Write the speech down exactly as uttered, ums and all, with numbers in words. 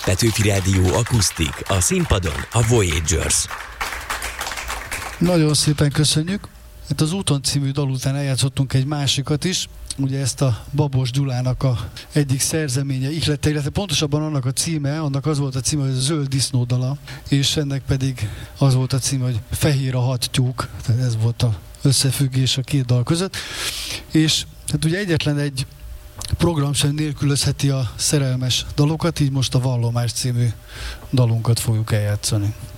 Petőfi Rádió akusztik, a színpadon a Voyagers. Nagyon szépen köszönjük. Itt az Úton című dal után eljátszottunk egy másikat is, ugye ezt a Babos Gyulának a egyik szerzeménye, ihlete, illetve pontosabban annak a címe, annak az volt a címe, hogy Zöld disznódala, és ennek pedig az volt a címe, hogy Fehér a hat tyúk, tehát ez volt az összefüggés a két dal között, és hát ugye egyetlen egy program sem nélkülözheti a szerelmes dalokat, így most a Vallomás című dalunkat fogjuk eljátszani.